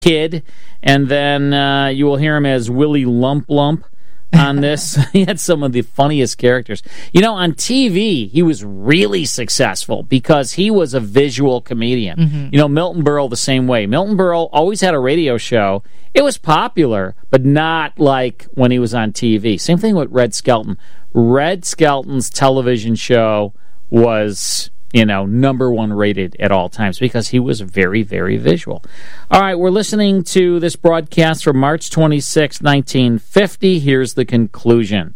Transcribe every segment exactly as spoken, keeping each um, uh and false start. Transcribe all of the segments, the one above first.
Kid, and then uh, you will hear him as Willie Lump Lump on this. He had some of the funniest characters. You know, on T V, he was really successful because he was a visual comedian. Mm-hmm. You know, Milton Berle the same way. Milton Berle always had a radio show. It was popular, but not like when he was on T V. Same thing with Red Skelton. Red Skelton's television show was, you know, number one rated at all times because he was very, very visual. All right, we're listening to this broadcast from March twenty-sixth, nineteen fifty. Here's the conclusion.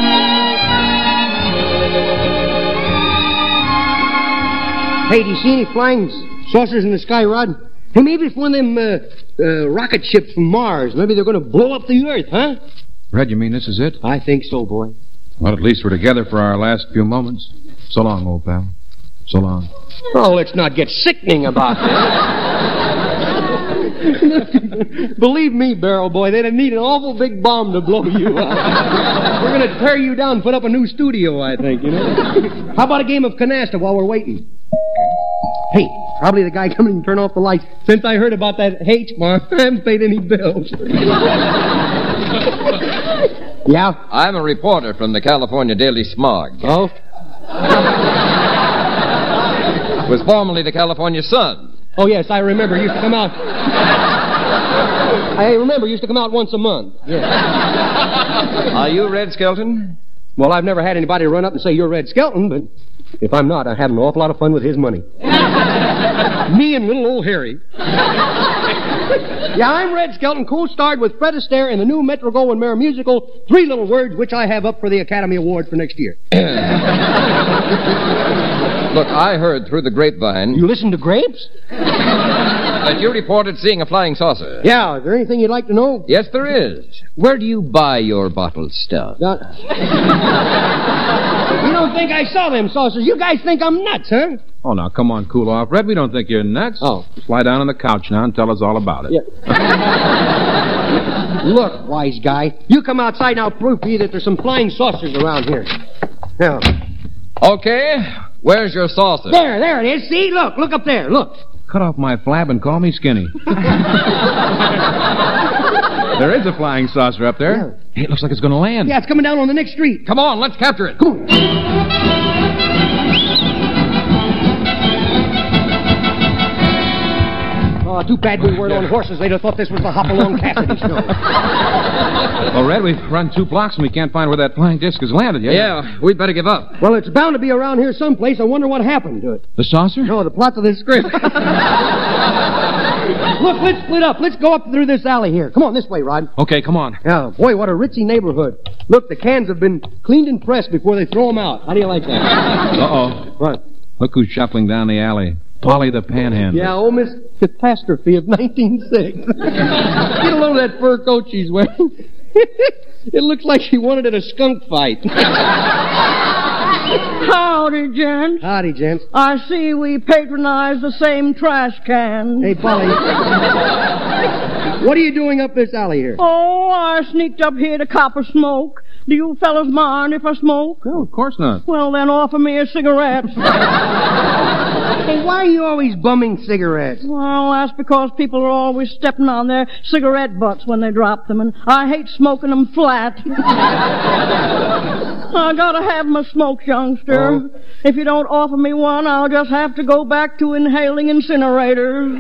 Hey, do you see any flying saucers in the sky, Rod? Hey, maybe it's one of them uh, uh, rocket ships from Mars. Maybe they're going to blow up the Earth, huh? Red, you mean this is it? I think so, boy. Well, at least we're together for our last few moments. So long, old pal. So long. Oh, let's not get sickening about this. Believe me, Barrel Boy, they'd need an awful big bomb to blow you up. We're going to tear you down and put up a new studio, I think, you know. How about a game of canasta while we're waiting? Hey, probably the guy coming and turn off the lights. Since I heard about that H-bomb, I haven't paid any bills. Yeah? I'm a reporter from the California Daily Smog. Oh? It was formerly the California Sun. Oh, yes, I remember. It used to come out... I remember it used to come out once a month. Yeah. Are you Red Skelton? Well, I've never had anybody run up and say, you're Red Skelton, but if I'm not, I have an awful lot of fun with his money. Me and little old Harry. Yeah, I'm Red Skelton, co-starred with Fred Astaire in the new Metro-Goldwyn-Mayer musical, Three Little Words, which I have up for the Academy Award for next year. Look, I heard through the grapevine... You listen to grapes? ...that you reported seeing a flying saucer. Yeah, is there anything you'd like to know? Yes, there is. Where do you buy your bottled stuff? Uh, you don't think I saw them saucers? You guys think I'm nuts, huh? Oh, now, come on, cool off. Red, we don't think you're nuts. Oh. Just lie down on the couch now and tell us all about it. Yeah. Look, wise guy, you come outside and I'll prove to you that there's some flying saucers around here. Now. Okay, where's your saucer? There, there it is. See, look, look up there, look. Cut off my flab and call me skinny. There is a flying saucer up there. Yeah. Hey, it looks like it's going to land. Yeah, it's coming down on the next street. Come on, let's capture it. Come on. Oh, too bad we weren't on horses. They'd have thought this was the Hop-Along Cassidy show. Well, Red, we've run two blocks and we can't find where that flying disc has landed yet. Yeah, we'd better give up. Well, it's bound to be around here someplace. I wonder what happened to it. The saucer? No, the plot to this script. Look, let's split up. Let's go up through this alley here. Come on, this way, Rod. Okay, come on. Yeah, boy, what a ritzy neighborhood. Look, the cans have been cleaned and pressed before they throw them out. How do you like that? Uh-oh. What? Look who's shuffling down the alley. Polly the Panhandler. Yeah, old Miss Catastrophe of nineteen oh six. Get a load of that fur coat she's wearing. It looks like she wanted at a skunk fight. Howdy, gents. Howdy, gents. I see we patronize the same trash can. Hey, Polly. What are you doing up this alley here? Oh, I sneaked up here to cop a smoke. Do you fellas mind if I smoke? No, of course not. Well, then offer me a cigarette. Hey, why are you always bumming cigarettes? Well, that's because people are always stepping on their cigarette butts when they drop them, and I hate smoking them flat. I gotta have my smoke, youngster. Oh. If you don't offer me one, I'll just have to go back to inhaling incinerators.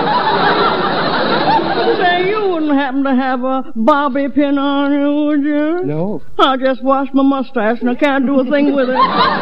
Say, you wouldn't happen to have a bobby pin on you, would you? No. I just washed my mustache and I can't do a thing with it.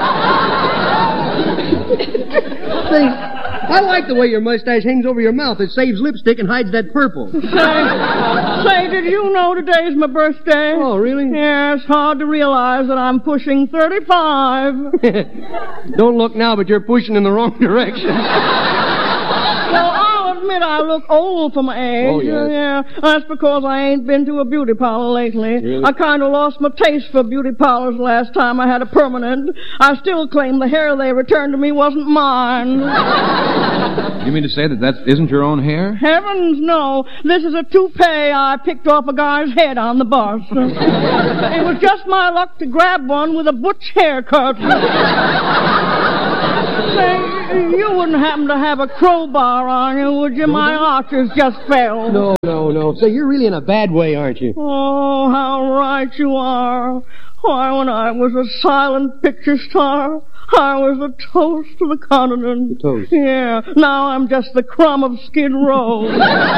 Say, I like the way your mustache hangs over your mouth. It saves lipstick and hides that purple. Say, say, did you know today's my birthday? Oh, really? Yeah, it's hard to realize that I'm pushing thirty-five. Don't look now, but you're pushing in the wrong direction. Well, I'll admit I look old for my age. Oh, yes. Yeah, that's because I ain't been to a beauty parlor lately. Really? I kind of lost my taste for beauty parlors last time I had a permanent. I still claim the hair they returned to me wasn't mine. You mean to say that that isn't your own hair? Heavens, no. This is a toupee I picked off a guy's head on the bus. It was just my luck to grab one with a butch haircut. Say, You wouldn't happen to have a crowbar on you, would you? My archers just fell. No, no, no. Say, you're really in a bad way, aren't you? Oh, how right you are. Why, when I was a silent picture star, I was a toast to the continent. The toast? Yeah. Now I'm just the crumb of Skid Row.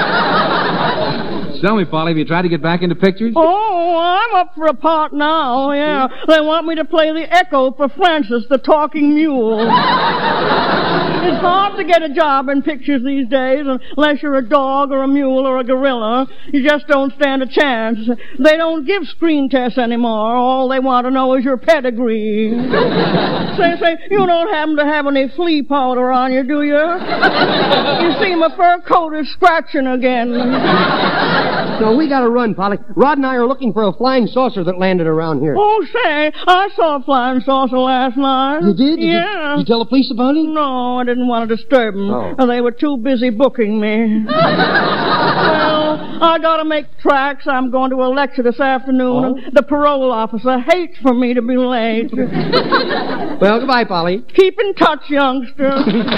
Tell me, Polly, have you tried to get back into pictures? Oh, I'm up for a part now, yeah. They want me to play the echo for Francis, the talking mule. It's hard to get a job in pictures these days unless you're a dog or a mule or a gorilla. You just don't stand a chance. They don't give screen tests anymore. All they want to know is your pedigree. Say, say, you don't happen to have any flea powder on you, do you? You see, my fur coat is scratching again. No, we gotta run, Polly. Rod and I are looking for a flying saucer that landed around here. Oh, say, I saw a flying saucer last night. You did? did yeah. You, you tell the police about it? No, I didn't want to disturb them. Oh. They were too busy booking me. Well, I gotta make tracks. I'm going to a lecture this afternoon, Oh? and the parole officer hates for me to be late. Well, goodbye, Polly. Keep in touch, youngster.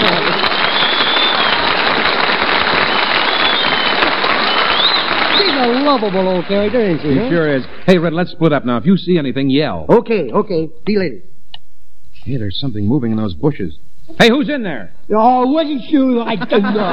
She's a lovable old character, isn't she? He huh? sure is. Hey, Red, let's split up now. If you see anything, yell. Okay, okay. See you later. Hey, there's something moving in those bushes. Hey, who's in there? Oh, wasn't you like to know?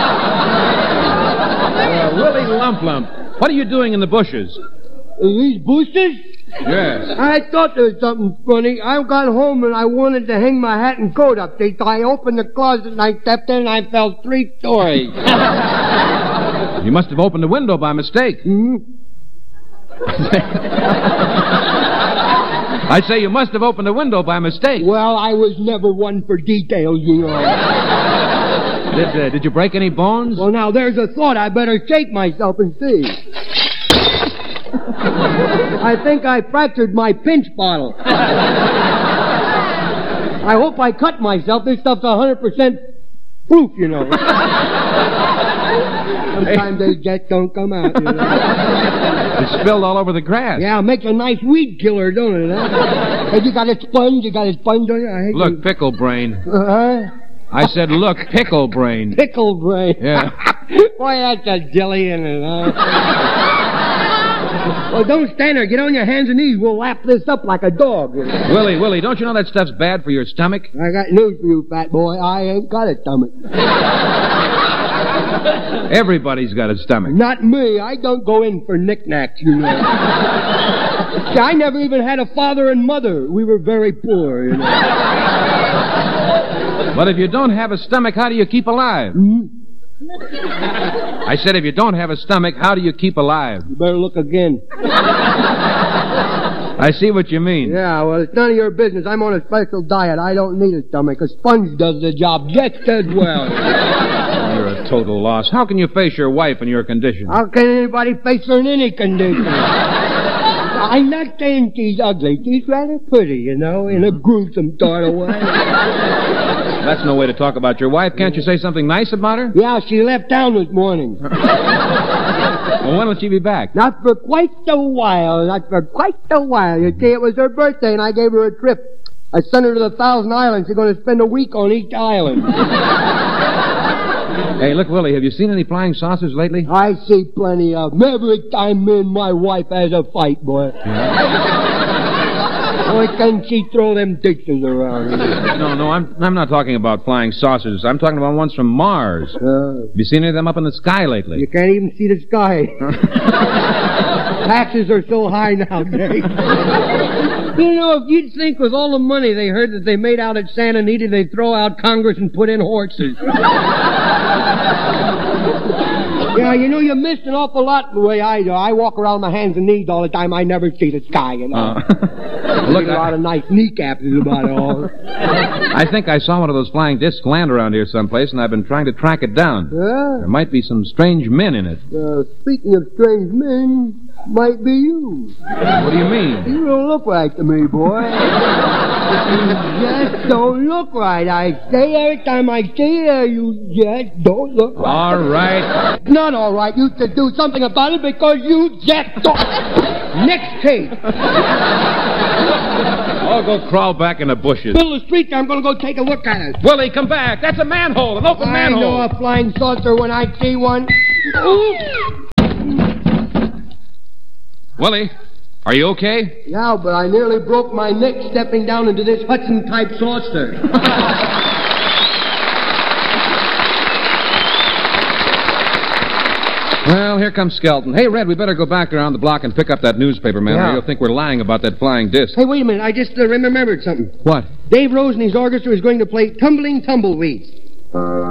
Uh, Willie Lump Lump. What are you doing in the bushes? These boosters? Yes. I thought there was something funny. I got home and I wanted to hang my hat and coat up. So I opened the closet and I stepped in and I fell three stories. You must have opened the window by mistake. Hmm? I say you must have opened the window by mistake. Well, I was never one for details, you know. Did, uh, did you break any bones? Well, now, there's a thought. I better shake myself and see. I think I fractured my pinch bottle. I hope I cut myself. This stuff's one hundred percent proof, you know. Sometimes they just don't come out, you know. It spilled all over the grass. Yeah, it makes a nice weed killer, don't it? Huh? Hey, you got a sponge? You got a sponge on you? I hate Look, to... pickle brain. Uh-huh. I said, look, pickle brain. Pickle brain. Yeah. Boy, that's a jelly in it, huh? Well, don't stand there. Get on your hands and knees. We'll lap this up like a dog. You know? Willie, Willie, don't you know that stuff's bad for your stomach? I got news for you, fat boy. I ain't got a stomach. Everybody's got a stomach. Not me. I don't go in for knickknacks, you know. See, I never even had a father and mother. We were very poor, you know. But if you don't have a stomach, how do you keep alive? Hmm? I said if you don't have a stomach, how do you keep alive? You better look again. I see what you mean. Yeah, well, it's none of your business. I'm on a special diet. I don't need a stomach. A sponge does the job just as well. You're a total loss. How can you face your wife in your condition? How can anybody face her in any condition? I'm not saying she's ugly. She's rather pretty, you know, in a gruesome sort of way. That's no way to talk about your wife. Can't you say something nice about her? Yeah, she left town this morning. Well, when will she be back? Not for quite a while. Not for quite a while. You see, it was her birthday, and I gave her a trip. I sent her to the Thousand Islands. She's going to spend a week on each island. Hey, look, Willie, have you seen any flying saucers lately? I see plenty of them. Every time me and my wife has a fight, boy. Why can't she throw them dishes around? No, no, I'm I'm not talking about flying saucers. I'm talking about ones from Mars. Uh, Have you seen any of them up in the sky lately? you can't even see the sky. Taxes are so high nowadays. You know, if you'd think with all the money they heard that they made out at Santa Anita, they'd throw out Congress and put in horses. Yeah, you know, you missed an awful lot the way I do. I walk around my hands and knees all the time. I never see the sky, you know. Uh, Look, look, a lot I, of nice kneecaps about it all. I think I saw one of those flying discs land around here someplace, and I've been trying to track it down. Yeah. There might be some strange men in it. Uh, speaking of strange men, might be you. What do you mean? You don't look right to me, boy. You just don't look right. I say every time I see you, you just don't look right. All right. Not all right. You should do something about it because you just don't. Next tape. I'll go crawl back in the bushes. Middle of the street there, I'm going to go take a look at it. Willie, come back. That's a manhole, an open I manhole. know a flying saucer when I see one. Willie, are you okay? Yeah, but I nearly broke my neck stepping down into this Hudson-type saucer. Well, here comes Skelton. Hey, Red, we better go back around the block and pick up that newspaper, man, Yeah. or you'll think we're lying about that flying disc. Hey, wait a minute. I just uh, remembered something. What? Dave Rose and his orchestra is going to play Tumbling Tumbleweeds.